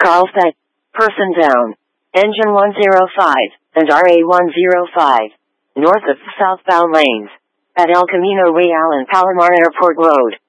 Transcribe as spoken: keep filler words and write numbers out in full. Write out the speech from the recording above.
Carlsbad. Person down. Engine one oh five and R A one oh five. North of the southbound lanes. At El Camino Real and Palomar Airport Road.